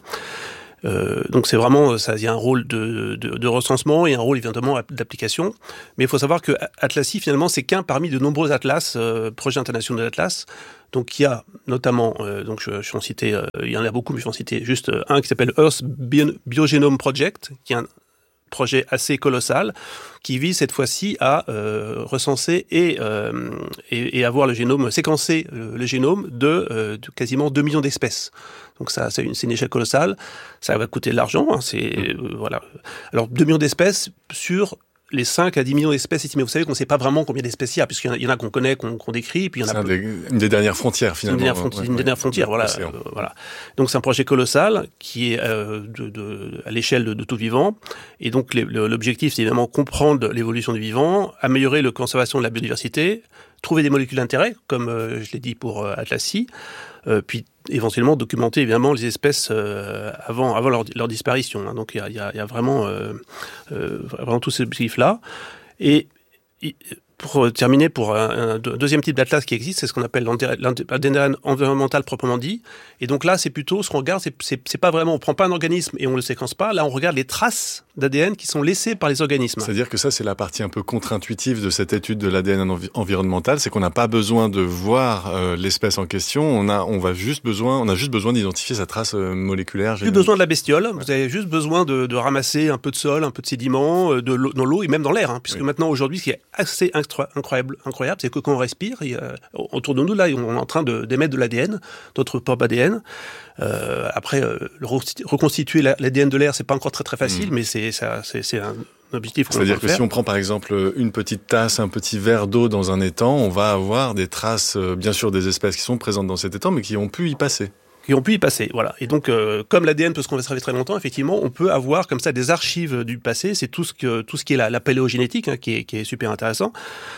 M: Euh, donc c'est vraiment, ça, il y a un rôle de, de, de recensement et un rôle évidemment d'application. Mais il faut savoir que Atlassi finalement c'est qu'un parmi de nombreux atlas, euh, projets internationaux d'atlas. Donc il y a notamment, euh, donc je, je vais en citer, euh, il y en a beaucoup, mais je vais en citer juste un qui s'appelle Earth Bio- Biogenome Project, qui est un projet assez colossal, qui vise cette fois-ci à euh, recenser et, euh, et, et avoir le génome, séquencer le, le génome de, euh, de quasiment deux millions d'espèces. Donc ça, c'est une, c'est une échelle colossale. Ça va coûter de l'argent. Hein, c'est euh, voilà. Alors deux millions d'espèces sur les cinq à dix millions d'espèces estimées. Vous savez qu'on ne sait pas vraiment combien d'espèces il y a, puisqu'il y en a, il y en a qu'on connaît, qu'on, qu'on décrit, puis il y en a
L: c'est un des, une des dernières frontières finalement.
M: Une dernière frontière, ouais, une dernière frontière ouais, voilà, euh, voilà. Donc c'est un projet colossal qui est euh, de, de, à l'échelle de, de tout vivant. Et donc les, le, l'objectif, c'est évidemment comprendre l'évolution du vivant, améliorer la conservation de la biodiversité, trouver des molécules d'intérêt, comme euh, je l'ai dit pour euh, Atlassi, euh, puis éventuellement documenter évidemment les espèces euh, avant, avant leur, leur disparition. Hein. Donc il y a, y, a, y a vraiment, euh, euh, vraiment tous ces objectifs-là. Et, et pour terminer, pour un, un deuxième type d'atlas qui existe, c'est ce qu'on appelle l'A D N environnemental proprement dit. Et donc là, c'est plutôt, ce qu'on regarde, c'est, c'est, c'est pas vraiment, on prend pas un organisme et on le séquence pas. Là, on regarde les traces d'A D N qui sont laissées par les organismes.
L: C'est-à-dire que ça, c'est la partie un peu contre-intuitive de cette étude de l'A D N envi- environnemental, c'est qu'on n'a pas besoin de voir euh, l'espèce en question. On a, on va juste besoin, on a juste besoin d'identifier sa trace euh, moléculaire.
M: Plus besoin de la bestiole. Vous avez juste besoin de, de ramasser un peu de sol, un peu de sédiments, de l'eau, dans l'eau et même dans l'air, hein, puisque oui. Maintenant, aujourd'hui, ce qui est assez incroyable, incroyable, c'est que quand on respire, il y a, autour de nous, là, on est en train de, d'émettre de l'A D N, d'autres propres A D N. Euh, après, euh, reconstituer l'A D N de l'air, c'est pas encore très très facile, mmh. mais c'est, ça, c'est, c'est un objectif.
L: C'est-à-dire que faire. Si on prend par exemple une petite tasse, un petit verre d'eau dans un étang, on va avoir des traces, euh, bien sûr, des espèces qui sont présentes dans cet étang, mais qui ont pu y passer.
M: Qui ont pu y passer, voilà. Et donc, euh, comme l'A D N peut se conserver très longtemps, effectivement, on peut avoir comme ça des archives du passé. C'est tout ce que tout ce qui est la, la paléogénétique, hein, qui est qui est super intéressant.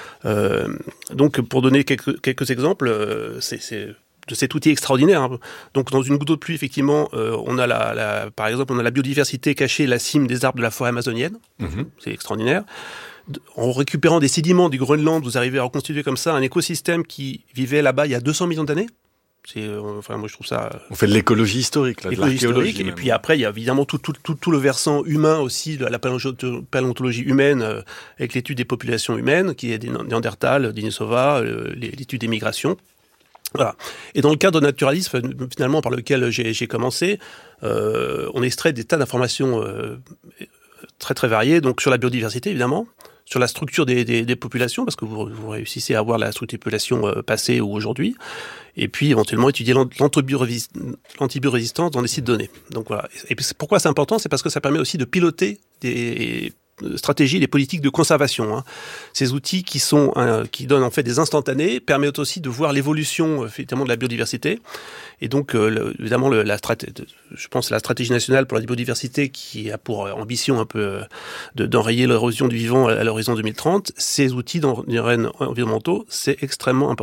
M: Euh, donc, pour donner quelques quelques exemples, euh, c'est, c'est de cet outil extraordinaire. Hein. Donc, dans une goutte d'eau de pluie, effectivement, euh, on a la, la, par exemple, on a la biodiversité cachée, la cime des arbres de la forêt amazonienne. Mm-hmm. C'est extraordinaire. En récupérant des sédiments du Groenland, vous arrivez à reconstituer comme ça un écosystème qui vivait là-bas il y a deux cents millions d'années. C'est, euh, enfin, moi, je trouve ça.
L: On fait de l'écologie historique, là, de l'archéologie.
M: Historique, et puis après, il y a évidemment tout, tout, tout, tout le versant humain aussi, de la paléontologie humaine, euh, avec l'étude des populations humaines, qui est des Néandertal, Denisova, euh, l'étude des migrations. Voilà. Et dans le cadre de naturalisme, finalement, par lequel j'ai, j'ai commencé, euh, on extrait des tas d'informations euh, très très variées, donc sur la biodiversité, évidemment, sur la structure des, des, des populations, parce que vous, vous réussissez à avoir la structure des populations euh, passée ou aujourd'hui, et puis éventuellement étudier l'antibiorésistance dans des sites donnés. Donc voilà. Et pourquoi c'est important ? C'est parce que ça permet aussi de piloter des stratégies, des politiques de conservation. Hein. Ces outils qui sont euh, qui donnent en fait des instantanés permettent aussi de voir l'évolution effectivement de la biodiversité. Et donc euh, le, évidemment le, la stratégie, je pense la stratégie nationale pour la biodiversité qui a pour ambition un peu euh, de, d'enrayer l'érosion du vivant à, à l'horizon deux mille trente. Ces outils d'environnementaux, c'est extrêmement important.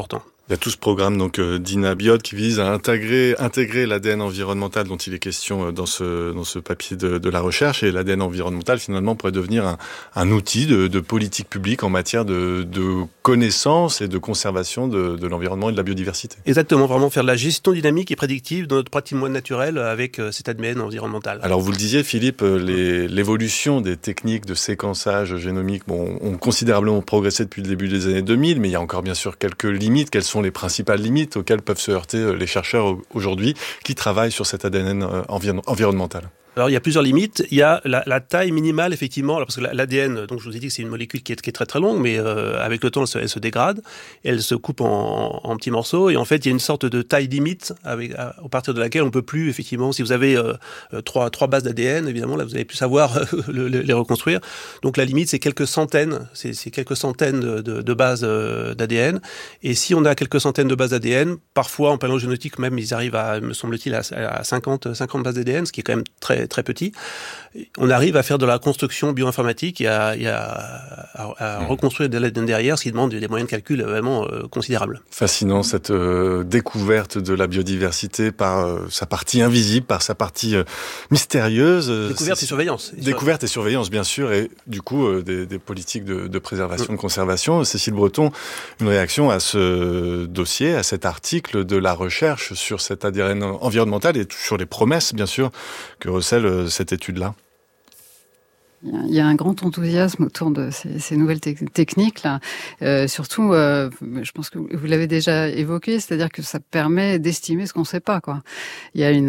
L: Il y a tout ce programme donc euh, d'INABIOD qui vise à intégrer, intégrer l'A D N environnemental dont il est question dans ce, dans ce papier de, de la recherche. Et l'A D N environnemental, finalement, pourrait devenir un, un outil de, de politique publique en matière de, de connaissance et de conservation de, de l'environnement et de la biodiversité.
M: Exactement, vraiment faire de la gestion dynamique et prédictive de notre patrimoine naturel avec euh, cet A D N environnemental.
L: Alors vous le disiez, Philippe, les, l'évolution des techniques de séquençage génomique bon, ont considérablement progressé depuis le début des années deux mille, mais il y a encore bien sûr quelques limites. Quelles sont les principales limites auxquelles peuvent se heurter les chercheurs aujourd'hui qui travaillent sur cet A D N environ- environnemental ?
M: Alors, il y a plusieurs limites. Il y a la, la taille minimale, effectivement, alors parce que l'A D N, donc je vous ai dit que c'est une molécule qui est, qui est très très longue, mais euh, avec le temps, elle se, elle se dégrade, elle se coupe en, en petits morceaux, et en fait, il y a une sorte de taille limite avec, à, à partir de laquelle on peut plus, effectivement, si vous avez euh, trois, trois bases d'A D N, évidemment, là, vous allez plus savoir le, le, les reconstruire. Donc, la limite, c'est quelques centaines, c'est, c'est quelques centaines de, de, de bases d'A D N, et si on a quelques centaines de bases d'A D N, parfois, en palingénétique, même, ils arrivent à, me semble-t-il, à, à cinquante, cinquante bases d'A D N, ce qui est quand même très très petit. On arrive à faire de la construction bioinformatique et à, et à, à, à reconstruire de l'A D N derrière, ce qui demande des moyens de calcul vraiment euh, considérables.
L: Fascinant cette euh, découverte de la biodiversité par euh, sa partie invisible, par sa partie euh, mystérieuse.
M: Découverte et surveillance.
L: Découverte et surveillance, bien sûr, et du coup euh, des, des politiques de, de préservation, mmh. de conservation. Cécile Breton, une réaction à ce dossier, à cet article de la recherche sur cet A D N environnemental et sur les promesses, bien sûr, que recèle cette étude-là?
N: Il y a un grand enthousiasme autour de ces, ces nouvelles te- techniques-là. Euh, surtout, euh, je pense que vous l'avez déjà évoqué, c'est-à-dire que ça permet d'estimer ce qu'on ne sait pas, quoi. Il y a une